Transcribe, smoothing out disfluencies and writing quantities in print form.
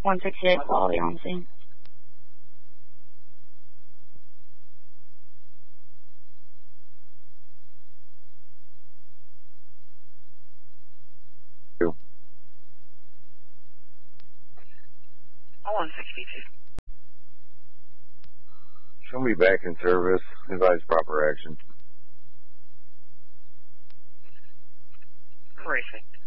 168 quality on scene. Two. 162. She'll be back in service. Advise proper action. Perfect.